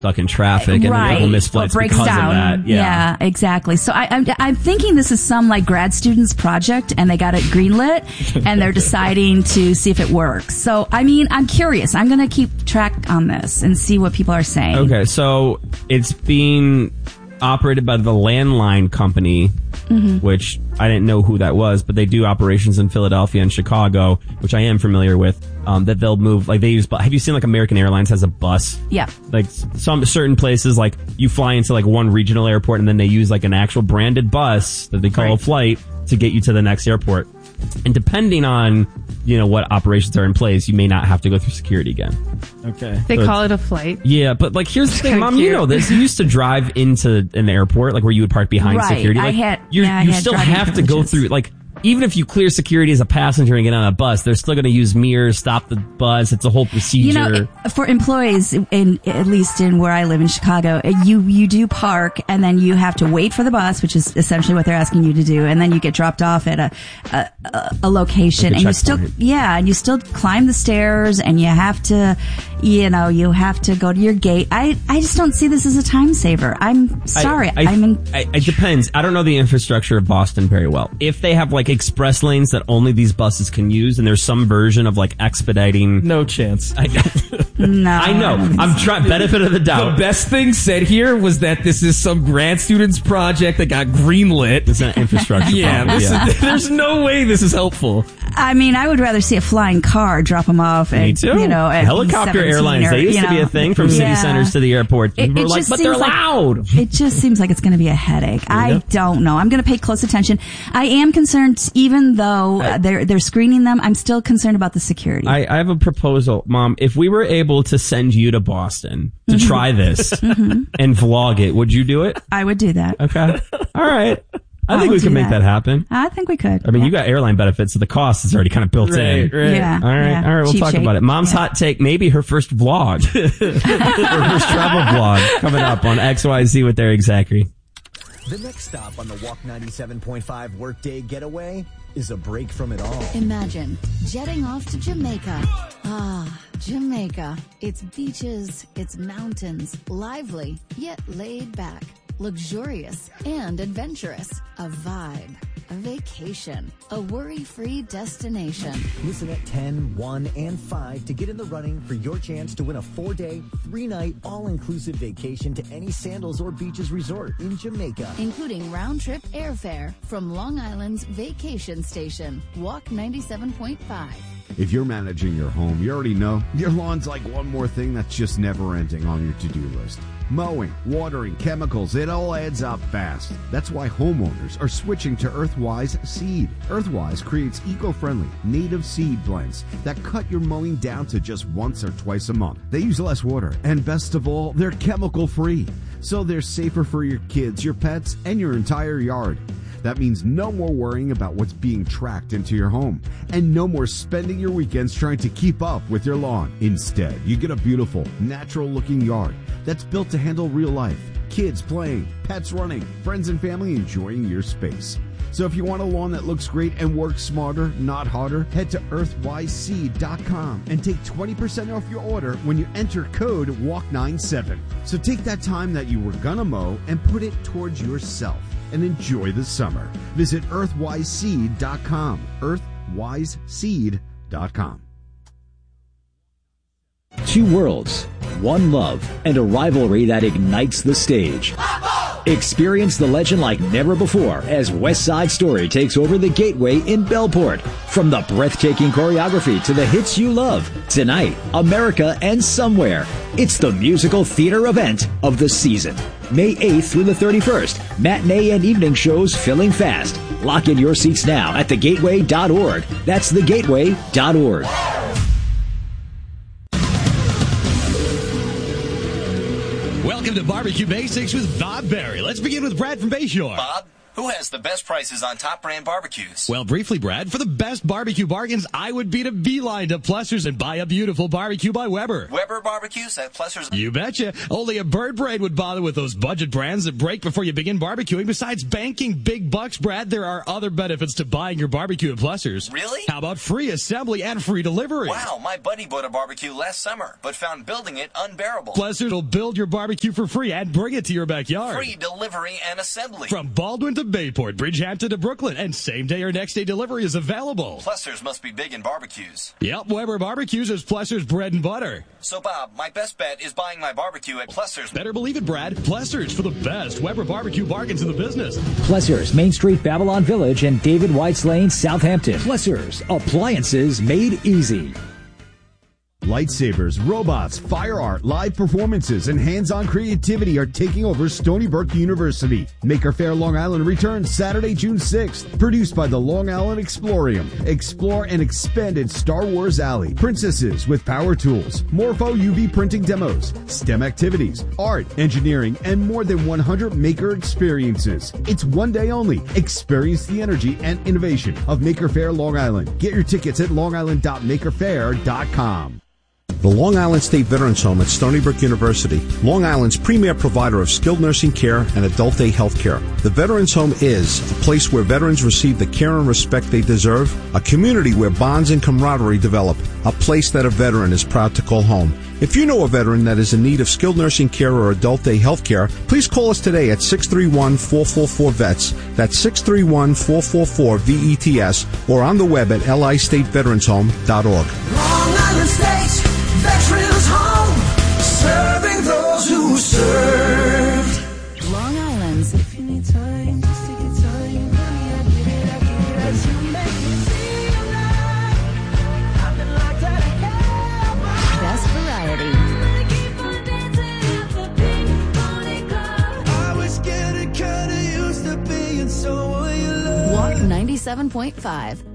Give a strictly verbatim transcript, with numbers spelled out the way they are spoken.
stuck in traffic and right. people miss flights breaks because down. of that. Yeah, yeah exactly. So I, I'm, I'm thinking this is some like grad students project and they got it greenlit and they're deciding to see if it works. So, I mean, I'm curious. I'm going to keep track on this and see what people are saying. Okay, so it's being operated by the Landline Company, mm-hmm. which I didn't know who that was, but they do operations in Philadelphia and Chicago, which I am familiar with. Um, that they'll move, like they use, have you seen like American Airlines has a bus? Yeah. Like some certain places, like you fly into like one regional airport and then they use like an actual branded bus that they call right. a flight to get you to the next airport. And depending on, you know, what operations are in place, you may not have to go through security again. Okay. They so call it a flight. Yeah, but like here's the thing, Mom, cute. You know this. You used to drive into an airport, like where you would park behind right. security. Like, I had, you yeah, you I had still have to go through, like, even if you clear security as a passenger and get on a bus, they're still going to use mirrors, stop the bus. It's a whole procedure. You know, for employees, in at least in where I live in Chicago, you you do park and then you have to wait for the bus, which is essentially what they're asking you to do, and then you get dropped off at a a, a location, like a and you still point. yeah, and you still climb the stairs, and you have to, you know, you have to go to your gate. I I just don't see this as a time saver. I'm sorry. I, I, I'm in. I, it depends. I don't know the infrastructure of Boston very well. If they have like express lanes that only these buses can use, and there's some version of like expediting. No chance. I, no, I know. I'm trying. Benefit of the doubt. The best thing said here was that this is some grad student's project that got greenlit. It's an infrastructure. yeah, problem. This yeah. Is, there's no way this is helpful. I mean, I would rather see a flying car drop them off. Me at, too. You know, at helicopter airlines. Or, they used you know, to be a thing from city yeah. centers to the airport. It, People it were like, just but they're seems like, loud. It just seems like it's going to be a headache. I know? don't know. I'm going to pay close attention. I am concerned, even though I, they're they're screening them. I'm still concerned about the security. I, I have a proposal, Mom. If we were able to send you to Boston to Mm-hmm. try this mm-hmm. and vlog it, would you do it? I would do that. Okay. All right. I, I think will we do can make that. that happen. I think we could. I mean, yeah. you got airline benefits, so the cost is already kind of built right, in. Right. Yeah. All right. Yeah. All right. We'll Cheap talk shape. about it. Mom's yeah. hot take, maybe her first vlog. her first travel vlog coming up on X Y Z with Eric Zachary. The next stop on the Walk ninety-seven point five Workday Getaway is a break from it all. Imagine jetting off to Jamaica. Ah, Jamaica. It's beaches, it's mountains, lively, yet laid back, luxurious and adventurous. A vibe, a vacation, a worry-free destination. Listen at ten, one, and five to get in the running for your chance to win a four-day, three-night, all-inclusive vacation to any Sandals or Beaches resort in Jamaica. Including round-trip airfare from Long Island's vacation station. Walk ninety-seven point five. If you're managing your home, you already know your lawn's like one more thing that's just never ending on your to-do list. Mowing, watering, chemicals, it all adds up fast. That's why homeowners are switching to Earthwise Seed. Earthwise creates eco-friendly, native seed blends that cut your mowing down to just once or twice a month. They use less water, and best of all, they're chemical-free. So they're safer for your kids, your pets, and your entire yard. That means no more worrying about what's being tracked into your home, and no more spending your weekends trying to keep up with your lawn. Instead, you get a beautiful, natural-looking yard that's built to handle real life. Kids playing, pets running, friends and family enjoying your space. So if you want a lawn that looks great and works smarter, not harder, head to earthwise seed dot com and take twenty percent off your order when you enter code walk ninety-seven. So take that time that you were gonna mow and put it towards yourself and enjoy the summer. Visit earthwise seed dot com. earthwise seed dot com. Two worlds, one love, and a rivalry that ignites the stage. Experience the legend like never before as West Side Story takes over the Gateway in Bellport. From the breathtaking choreography to the hits you love, tonight, America and Somewhere. It's the musical theater event of the season. May eighth through the thirty-first. Matinee and evening shows filling fast. Lock in your seats now at the gateway dot org. That's the gateway dot org. Welcome to Barbecue Basics with Bob Barry. Let's begin with Brad from Bayshore. Bob, Who has the best prices on top brand barbecues? Well, briefly, Brad, for the best barbecue bargains, I would beat a beeline to Plesser's and buy a beautiful barbecue by Weber. Weber barbecues at Plesser's? You betcha. Only a bird brain would bother with those budget brands that break before you begin barbecuing. Besides banking big bucks, Brad, there are other benefits to buying your barbecue at Plesser's. Really? How about free assembly and free delivery? Wow, my buddy bought a barbecue last summer, but found building it unbearable. Plesser's will build your barbecue for free and bring it to your backyard. Free delivery and assembly. From Baldwin to Bayport, Bridgehampton to Brooklyn, and same day or next day delivery is available. Plesser's must be big in barbecues. Yep, Weber Barbecues is Plesser's bread and butter. So, Bob, my best bet is buying my barbecue at Plesser's. Better believe it, Brad. Plesser's for the best Weber barbecue bargains in the business. Plesser's, Main Street, Babylon Village, and David White's Lane, Southampton. Plesser's, appliances made easy. Lightsabers, robots, fire art, live performances, and hands-on creativity are taking over Stony Brook University. Maker Faire Long Island returns Saturday, June sixth. Produced by the Long Island Explorium. Explore an expanded Star Wars alley. Princesses with power tools. Morpho U V printing demos. STEM activities. Art, engineering, and more than one hundred maker experiences. It's one day only. Experience the energy and innovation of Maker Faire Long Island. Get your tickets at long island dot maker faire dot com. The Long Island State Veterans Home at Stony Brook University, Long Island's premier provider of skilled nursing care and adult day health care. The Veterans Home is a place where veterans receive the care and respect they deserve, a community where bonds and camaraderie develop, a place that a veteran is proud to call home. If you know a veteran that is in need of skilled nursing care or adult day health care, please call us today at six three one, four four four, V E T S. That's six three one, four four four, V E T S, or on the web at L I state veterans home dot org. Long Island State Veterans Home, serving those who served. Long Island's If you need time, just take your time. Honey, I get it, I get it. You make me feel alive. I've been locked out of hell. best variety. I was getting kinda used to being someone you love. Walk ninety-seven point five.